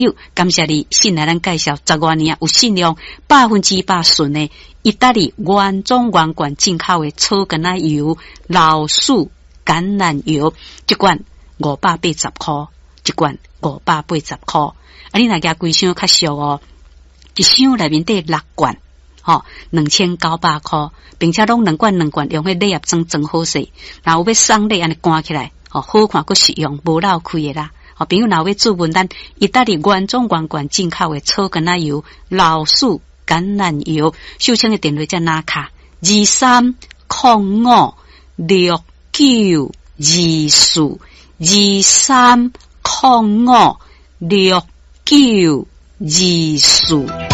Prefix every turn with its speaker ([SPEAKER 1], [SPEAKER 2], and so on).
[SPEAKER 1] 友，感谢你先来咱介绍10多年有信用100%顺的意大利原装原罐进口的草根仔油、老鼠橄榄油，一罐580块，一罐580块。啊，你若加规箱较俗哦，一箱内面得6罐。2900块，并且拢2罐用迄礼盒装真好势，然后要送礼安尼关起来，好看佫实用，无漏开的啦。朋友若要注文咱意大利原装原罐进口的草根仔油、老鼠橄榄油，秀清的电话才拿卡2305292423056924。